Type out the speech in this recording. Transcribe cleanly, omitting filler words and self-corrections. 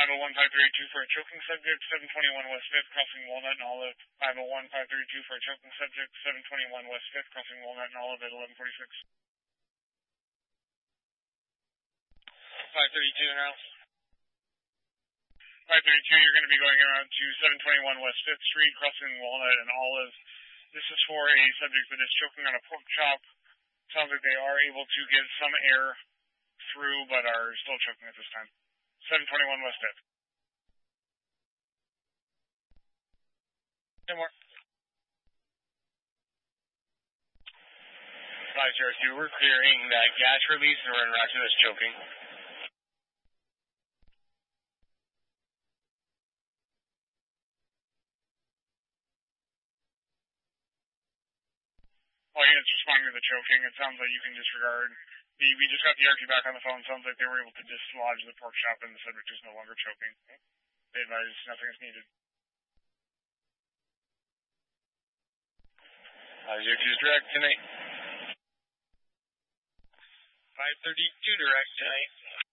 501-532 for a choking subject, 721 West 5th, crossing Walnut and Olive. 501-532 for a choking subject, 721 West 5th, crossing Walnut and Olive at 1146. 532 now. 532, you're going to be going around to 721 West 5th Street, crossing Walnut and Olive. This is for a subject that is choking on a pork chop. Sounds like they are able to get some air through, but are still choking at this time. 721 West 5th. 10 more. 502, we're clearing that gas release and we're in route to this choking. All units responding to the choking, it sounds like you can disregard. We just got the RT back on the phone. Sounds like they were able to dislodge the pork chop and the subject is no longer choking. They advise nothing is needed. 502 direct tonight. 532 direct tonight.